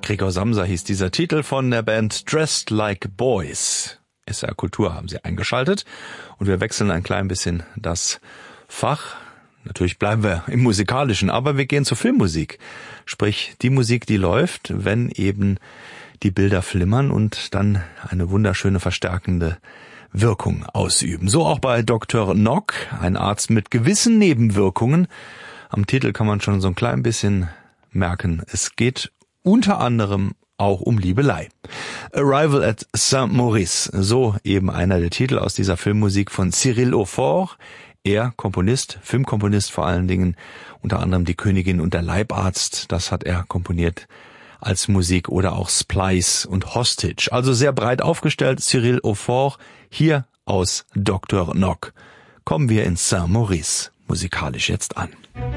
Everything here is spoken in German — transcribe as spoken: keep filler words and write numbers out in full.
Gregor Samsa hieß dieser Titel von der Band Dressed Like Boys. S R Kultur haben sie eingeschaltet und wir wechseln ein klein bisschen das Fach. Natürlich bleiben wir im Musikalischen, aber wir gehen zur Filmmusik. Sprich, die Musik, die läuft, wenn eben die Bilder flimmern und dann eine wunderschöne verstärkende Wirkung ausüben. So auch bei Doktor Nock, ein Arzt mit gewissen Nebenwirkungen. Am Titel kann man schon so ein klein bisschen merken, es geht unter anderem auch um Liebelei. Arrival at Saint-Maurice, so eben einer der Titel aus dieser Filmmusik von Cyril Aufort. Er, Komponist, Filmkomponist vor allen Dingen, unter anderem Die Königin und der Leibarzt, das hat er komponiert als Musik, oder auch Splice und Hostage. Also sehr breit aufgestellt, Cyril Aufort, hier aus Doktor Nock. Kommen wir in Saint-Maurice musikalisch jetzt an.